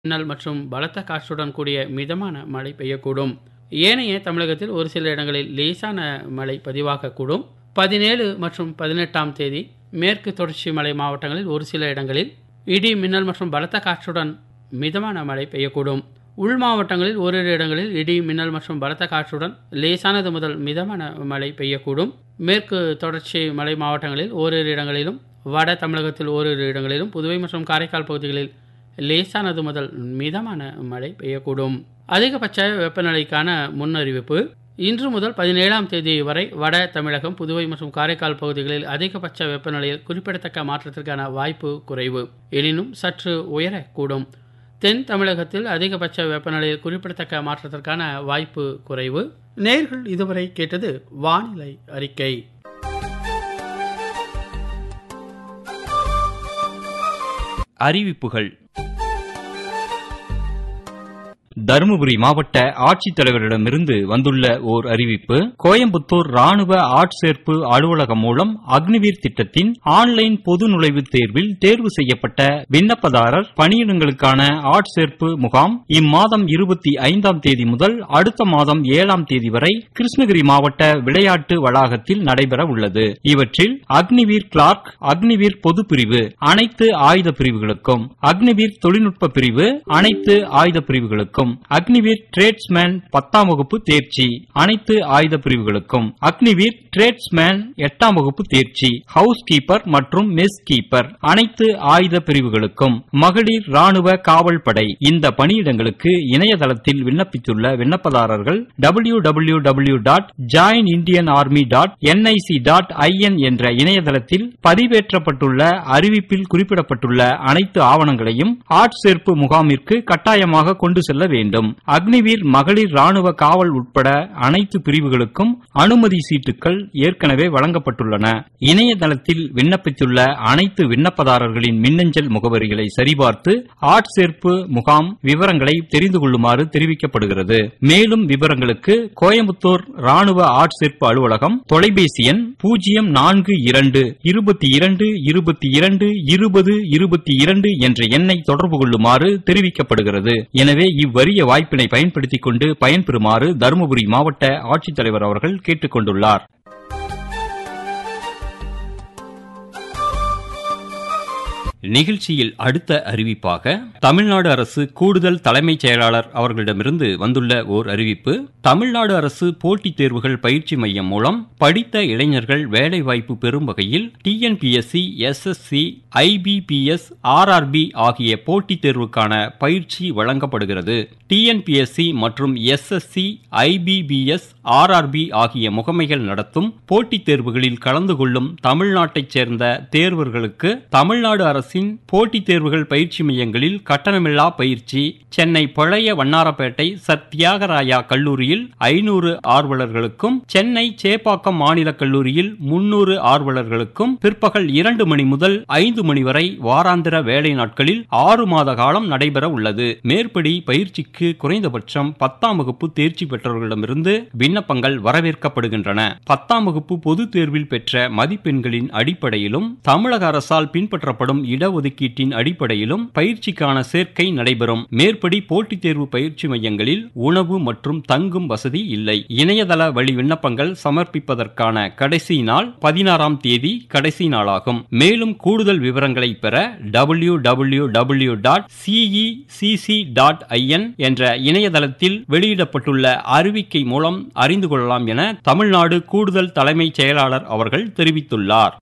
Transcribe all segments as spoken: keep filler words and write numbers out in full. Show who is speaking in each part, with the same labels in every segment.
Speaker 1: மின்னல் மற்றும் பலத்த காற்றுடன் கூடிய மிதமான மழை பெய்யக்கூடும். ஏனைய தமிழகத்தில் ஒரு சில இடங்களில் லேசான மழை பதிவாகக்கூடும். பதினேழு மற்றும் பதினெட்டாம் தேதி மேற்கு தொடர்ச்சி மலை மாவட்டங்களில் ஒரு சில இடங்களில் இடி மின்னல் மற்றும் பலத்த காற்றுடன் மிதமான மழை பெய்யக்கூடும். உள் மாவட்டங்களில் ஓரிரு இடங்களில் இடி மின்னல் மற்றும் பலத்த காற்றுடன் லேசானது முதல் மிதமான மழை பெய்யக்கூடும். மேற்கு தொடர்ச்சி மலை மாவட்டங்களில் ஓரிரு இடங்களிலும், வட தமிழகத்தில் ஓரிரு இடங்களிலும், புதுவை மற்றும் காரைக்கால் பகுதிகளில் லேசானது முதல் மிதமான மழை பெய்யக்கூடும். அதிகபட்ச வெப்பநிலைக்கான முன்னறிவிப்பு: இன்று முதல் பதினேழாம் தேதி வரை வட தமிழகம், புதுவை மற்றும் காரைக்கால் பகுதிகளில் அதிகபட்ச வெப்பநிலையில் குறிப்பிடத்தக்க மாற்றத்திற்கான வாய்ப்பு குறைவு, எனினும் சற்று உயரக்கூடும். தென் தமிழகத்தில் அதிகபட்ச வெப்பநிலையில் குறிப்பிடத்தக்க மாற்றத்திற்கான வாய்ப்பு குறைவு. நேயர்கள் இதுவரை கேட்டது வானிலை அறிக்கை.
Speaker 2: அறிவிப்புகள். தருமபுரி மாவட்ட ஆட்சித்தலைவரிடமிருந்து வந்துள்ள ஓர் அறிவிப்பு: கோயம்புத்தூர் ராணுவ ஆட்சேர்ப்பு அலுவலகம் மூலம் அக்னிவீர் திட்டத்தின் ஆன்லைன் பொது நுழைவுத் தேர்வில் தேர்வு செய்யப்பட்ட விண்ணப்பதாரர் பணியிடங்களுக்கான ஆட்சேர்ப்பு முகாம் இம்மாதம் இருபத்தி ஐந்தாம் தேதி முதல் அடுத்த மாதம் ஏழாம் தேதி வரை கிருஷ்ணகிரி மாவட்ட விளையாட்டு வளாகத்தில் நடைபெற உள்ளது. இவற்றில் அக்னிவீர் கிளார்க், அக்னிவீர் பொது பிரிவு அனைத்து ஆயுத பிரிவுகளுக்கும், அக்னிவீர் தொழில்நுட்ப பிரிவு அனைத்து ஆயுத பிரிவுகளுக்கும், அக்னிவீர் டிரேட்ஸ்மேன் பத்தாம் வகுப்பு தேர்ச்சி அனைத்து ஆயுத பிரிவுகளுக்கும், அக்னிவீர் டிரேட்ஸ்மேன் எட்டாம் வகுப்பு தேர்ச்சி, ஹவுஸ் கீப்பர் மற்றும் மெஸ் கீப்பர் அனைத்து ஆயுத பிரிவுகளுக்கும், மகளிர் ராணுவ காவல் படை இந்த பணியிடங்களுக்கு இணையதளத்தில் விண்ணப்பித்துள்ள விண்ணப்பதாரர்கள் W W W dot join Indian army dot N I C dot I என் என்ற இணையதளத்தில் பதிவேற்றப்பட்டுள்ள அறிவிப்பில் குறிப்பிடப்பட்டுள்ள அனைத்து ஆவணங்களையும் ஆட்சேர்ப்பு முகாமிற்கு கட்டாயமாக கொண்டு செல்ல வேண்டும். அக்னிவீர் மகளிர் ராணுவ காவல் உட்பட அனைத்து பிரிவுகளுக்கும் அனுமதி சீட்டுகள் ஏற்கனவே வழங்கப்பட்டுள்ளன. இணையதளத்தில் விண்ணப்பித்துள்ள அனைத்து விண்ணப்பதாரர்களின் மின்னஞ்சல் முகவரிகளை சரிபார்த்து ஆட்சேர்ப்பு முகாம் விவரங்களை தெரிந்து கொள்ளுமாறு தெரிவிக்கப்படுகிறது. மேலும் விவரங்களுக்கு கோயம்புத்தூர் ராணுவ ஆட்சேர்ப்பு அலுவலகம், தொலைபேசி எண் பூஜ்ஜியம் நான்கு இரண்டு இருபத்தி இரண்டு இருபத்தி இரண்டு இருபது இருபத்தி இரண்டு என்ற எண்ணை தொடர்பு கொள்ளுமாறு தெரிவிக்கப்படுகிறது. எனவே இவ்வறிய வாய்ப்பினை பயன்படுத்திக் கொண்டு பயன்பெறுமாறு தருமபுரி மாவட்ட ஆட்சித்தலைவர் அவர்கள் கேட்டுக் கொண்டுள்ளார். நிகழ்ச்சியில் அடுத்த அறிவிப்பாக தமிழ்நாடு அரசு கூடுதல் தலைமைச் செயலாளர் அவர்களிடமிருந்து வந்துள்ள ஓர் அறிவிப்பு: தமிழ்நாடு அரசு போட்டித் தேர்வுகள் பயிற்சி மையம் மூலம் படித்த இளைஞர்கள் வேலைவாய்ப்பு பெறும் வகையில் T N P S C, S S C, I P B S, R R B ஆகிய போட்டித் தேர்வுக்கான பயிற்சி வழங்கப்படுகிறது. T N P S C மற்றும் S S C, I P B S, R R B ஆகிய முகமைகள் நடத்தும் போட்டித் தேர்வுகளில் கலந்து கொள்ளும் தமிழ்நாட்டைச் சேர்ந்த தேர்வர்களுக்கு தமிழ்நாடு அரசின் போட்டித் தேர்வுகள் பயிற்சி மையங்களில் கட்டணமில்லா பயிற்சி. சென்னை பழைய வண்ணாரப்பேட்டை சர் தியாகராயா கல்லூரியில் ஐநூறு ஆர்வலர்களுக்கும், சென்னை சேப்பாக்கம் மாநில கல்லூரியில் முன்னூறு ஆர்வலர்களுக்கும் பிற்பகல் இரண்டு மணி முதல் ஐந்து மணி வரை வாராந்திர வேலை நாட்களில் ஆறு மாத காலம் நடைபெற உள்ளது. மேற்படி பயிற்சிக்கு குறைந்தபட்சம் பத்தாம் வகுப்பு தேர்ச்சி பெற்றவர்களிடமிருந்து விண்ணப்பங்கள் வரவேற்கப்படுகின்றன. பத்தாம் வகுப்பு பொதுத் தேர்வில் பெற்ற மதிப்பெண்களின் அடிப்படையிலும் தமிழக அரசால் பின்பற்றப்படும் இடஒதுக்கீட்டின் அடிப்படையிலும் பயிற்சிக்கான சேர்க்கை நடைபெறும். மேற்படி போட்டித் தேர்வு பயிற்சி மையங்களில் உணவு மற்றும் தங்கும் வசதி இல்லை. இணையதள வழி விண்ணப்பங்கள் சமர்ப்பிப்பதற்கான கடைசி நாள் பதினாறாம் தேதி கடைசி நாளாகும். மேலும் கூடுதல் விவரங்களை பெற W W W dot C E C C dot I என் என்ற இணையதளத்தில் வெளியிடப்பட்டுள்ள அறிவிக்கை மூலம் அறிந்து கொள்ளலாம் என தமிழ்நாடு கூடுதல் தலைமைச் செயலாளர் அவர்கள் தெரிவித்துள்ளார்.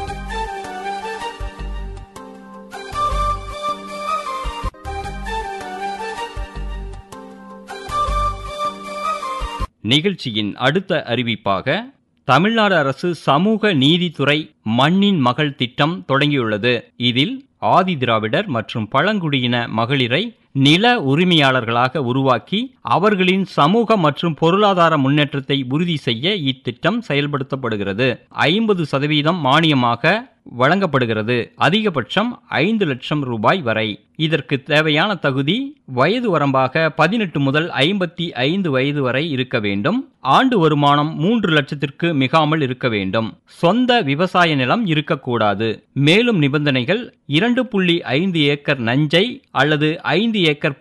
Speaker 2: நிகழ்ச்சியின் அடுத்த அறிவிப்பாக தமிழ்நாடு அரசு சமூக நீதித்துறை மண்ணின் மகள் திட்டம் தொடங்கியுள்ளது. இதில் ஆதி திராவிடர் மற்றும் பழங்குடியின மகளிரை நில உரிமையாளர்களாக உருவாக்கி அவர்களின் சமூக மற்றும் பொருளாதார முன்னேற்றத்தை உறுதி செய்ய இத்திட்டம் செயல்படுத்தப்படுகிறது. ஐம்பது சதவீதம் மானியமாக வழங்கப்படுகிறது. அதிகபட்சம் ஐந்து லட்சம் ரூபாய் வரை. இதற்கு தேவையான தகுதி வயது வரம்பாக பதினெட்டு முதல் ஐம்பத்தி ஐந்து வயது வரை இருக்க வேண்டும். ஆண்டு வருமானம் மூன்று லட்சத்திற்கு மிகாமல் இருக்க வேண்டும். சொந்த விவசாய நிலம் இருக்கக்கூடாது. மேலும் நிபந்தனைகள் இரண்டு புள்ளி ஐந்து ஏக்கர் நஞ்சை அல்லது ஐந்து ஏக்கர்